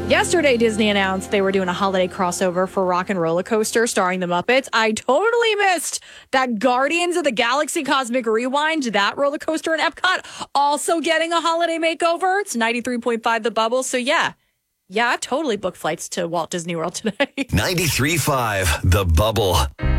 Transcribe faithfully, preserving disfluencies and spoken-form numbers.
Yesterday, Disney announced they were doing a holiday crossover for Rock and Roller Coaster starring the Muppets. I totally missed that Guardians of the Galaxy Cosmic Rewind, that roller coaster in Epcot, also getting a holiday makeover. It's ninety-three point five The Bubble. So yeah, yeah, I totally booked flights to Walt Disney World today. ninety-three point five The Bubble.